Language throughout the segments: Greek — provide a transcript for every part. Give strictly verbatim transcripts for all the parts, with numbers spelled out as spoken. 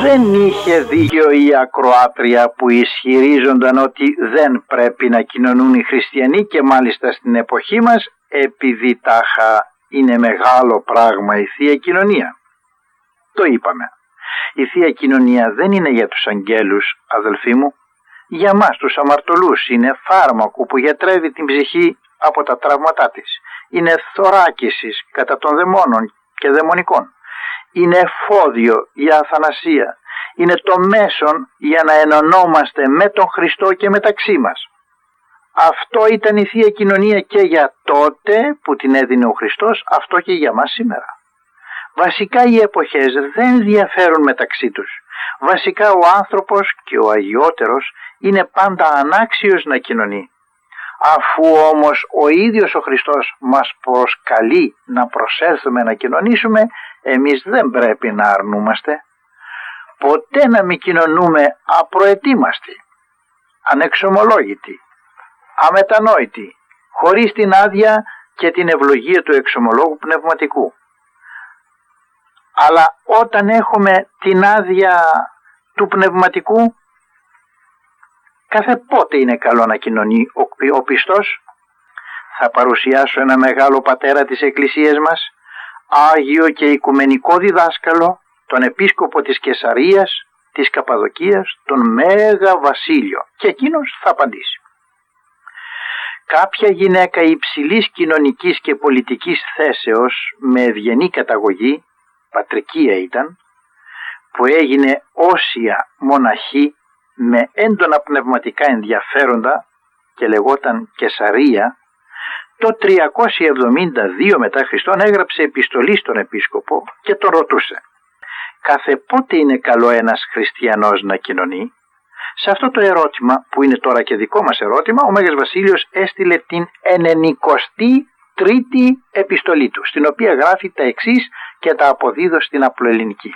Δεν είχε δίκιο η ακροάτρια που ισχυρίζονταν ότι δεν πρέπει να κοινωνούν οι χριστιανοί και μάλιστα στην εποχή μας, επειδή τάχα είναι μεγάλο πράγμα η Θεία Κοινωνία. Το είπαμε. Η Θεία Κοινωνία δεν είναι για τους αγγέλους, αδελφοί μου. Για μας τους αμαρτωλούς είναι φάρμακο που γιατρεύει την ψυχή από τα τραύματά της. Είναι θωράκισης κατά των δαιμόνων και δαιμονικών. Είναι εφόδιο για αθανασία. Είναι το μέσον για να ενωνόμαστε με τον Χριστό και μεταξύ μας. Αυτό ήταν η Θεία Κοινωνία και για τότε που την έδινε ο Χριστός, αυτό και για μας σήμερα. Βασικά οι εποχές δεν διαφέρουν μεταξύ τους. Βασικά ο άνθρωπος και ο αγιότερος είναι πάντα ανάξιος να κοινωνεί. Αφού όμως ο ίδιος ο Χριστός μας προσκαλεί να προσέλθουμε να κοινωνήσουμε, εμείς δεν πρέπει να αρνούμαστε. Ποτέ να μην κοινωνούμε απροετοίμαστοι, ανεξομολόγητοι, αμετανόητοι, χωρίς την άδεια και την ευλογία του εξομολόγου πνευματικού. Αλλά όταν έχουμε την άδεια του πνευματικού, κάθε πότε είναι καλό να κοινωνεί ο πιστός. Θα παρουσιάσω ένα μεγάλο πατέρα της Εκκλησίας μας, Άγιο και Οικουμενικό διδάσκαλο, τον Επίσκοπο της Καισαρίας, της Καπαδοκίας, τον Μέγα Βασίλειο, και εκείνος θα απαντήσει. Κάποια γυναίκα υψηλής κοινωνικής και πολιτικής θέσεως με ευγενή καταγωγή, πατρικία ήταν, που έγινε όσια μοναχή με έντονα πνευματικά ενδιαφέροντα και λεγόταν Καισαρία, το τριακόσια εβδομήντα δύο μετά Χριστόν έγραψε επιστολή στον Επίσκοπο και τον ρωτούσε: κάθε πότε είναι καλό ένας χριστιανός να κοινωνεί? Σε αυτό το ερώτημα, που είναι τώρα και δικό μας ερώτημα, ο Μέγας Βασίλειος έστειλε την ενενηκοστή τρίτη επιστολή του, στην οποία γράφει τα εξής και τα αποδίδω στην απλοελληνική.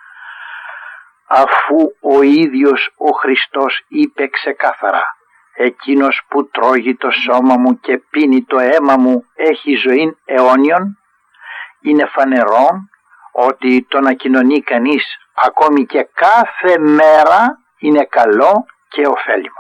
Αφού ο ίδιος ο Χριστός είπε ξεκάθαρα: εκείνος που τρώγει το σώμα μου και πίνει το αίμα μου έχει ζωήν αιώνιον, είναι φανερόν ότι το να κοινωνεί κανείς ακόμη και κάθε μέρα είναι καλό και ωφέλιμο.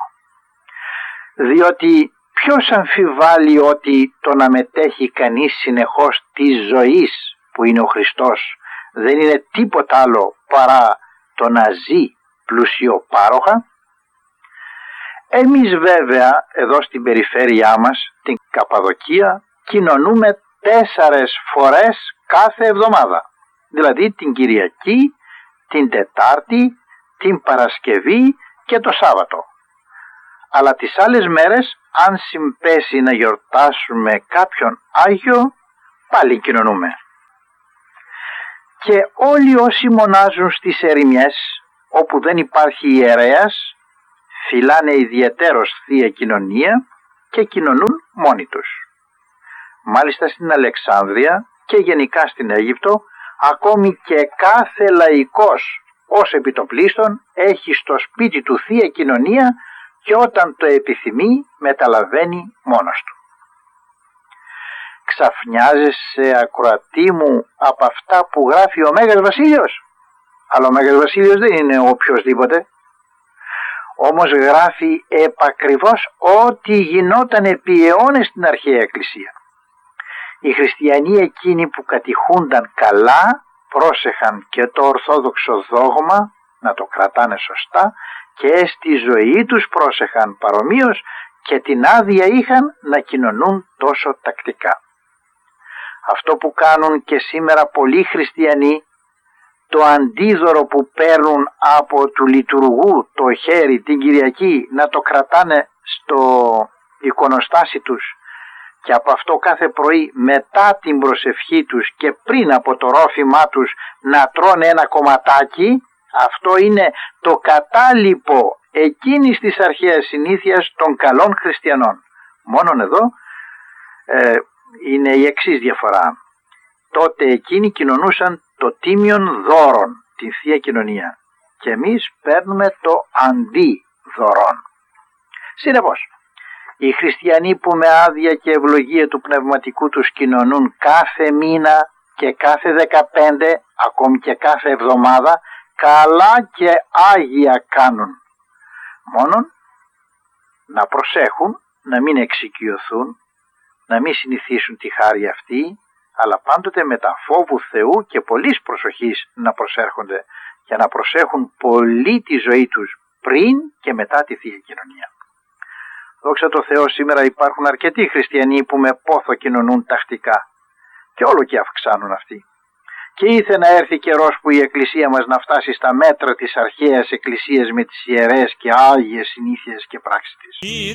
Διότι ποιος αμφιβάλλει ότι το να μετέχει κανείς συνεχώς της ζωής που είναι ο Χριστός δεν είναι τίποτα άλλο παρά το να ζει πλουσιοπάροχα? Εμείς βέβαια εδώ στην περιφέρειά μας, την Καπαδοκία, κοινωνούμε τέσσερες φορές κάθε εβδομάδα. Δηλαδή την Κυριακή, την Τετάρτη, την Παρασκευή και το Σάββατο. Αλλά τις άλλες μέρες, αν συμπέσει να γιορτάσουμε κάποιον Άγιο, πάλι κοινωνούμε. Και όλοι όσοι μονάζουν στις ερημιές, όπου δεν υπάρχει ιερέας, φυλάνε ιδιαιτέρως Θεία Κοινωνία και κοινωνούν μόνοι τους. Μάλιστα στην Αλεξάνδρεια και γενικά στην Αίγυπτο, ακόμη και κάθε λαϊκός ως επιτοπλίστων έχει στο σπίτι του Θεία Κοινωνία και όταν το επιθυμεί μεταλαβαίνει μόνος του. Ξαφνιάζεσαι, ακροατή μου, από αυτά που γράφει ο Μέγας Βασίλειος? Αλλά ο Μέγας Βασίλειος δεν είναι ο οποιοσδήποτε. Όμως γράφει επακριβώς ό,τι γινόταν επί αιώνες στην αρχαία Εκκλησία. Οι χριστιανοί εκείνοι που κατηχούνταν καλά πρόσεχαν και το ορθόδοξο δόγμα να το κρατάνε σωστά και στη ζωή τους πρόσεχαν παρομοίως και την άδεια είχαν να κοινωνούν τόσο τακτικά. Αυτό που κάνουν και σήμερα πολλοί χριστιανοί, το αντίδωρο που παίρνουν από του λειτουργού το χέρι την Κυριακή να το κρατάνε στο εικονοστάσι τους και από αυτό κάθε πρωί μετά την προσευχή τους και πριν από το ρόφημά τους να τρώνε ένα κομματάκι, αυτό είναι το κατάλοιπο εκείνης της αρχαίας συνήθειας των καλών χριστιανών. Μόνον εδώ ε, είναι η εξής διαφορά. Τότε εκείνοι κοινωνούσαν το τίμιον δώρον, την Θεία Κοινωνία, και εμείς παίρνουμε το αντί δωρών. Συνεπώς, οι χριστιανοί που με άδεια και ευλογία του πνευματικού τους κοινωνούν κάθε μήνα και κάθε δεκαπέντε, ακόμη και κάθε εβδομάδα, καλά και άγια κάνουν. Μόνον να προσέχουν, να μην εξοικειωθούν, να μην συνηθίσουν τη χάρη αυτή, αλλά πάντοτε με τα φόβου Θεού και πολλής προσοχής να προσέρχονται και να προσέχουν πολύ τη ζωή τους πριν και μετά τη Θεία Κοινωνία. Δόξα τω Θεώ, σήμερα υπάρχουν αρκετοί χριστιανοί που με πόθο κοινωνούν τακτικά και όλο και αυξάνουν αυτοί. Και ήθε να έρθει καιρός που η Εκκλησία μας να φτάσει στα μέτρα της αρχαίας Εκκλησίας με τις ιερές και άγιες συνήθειες και πράξεις της.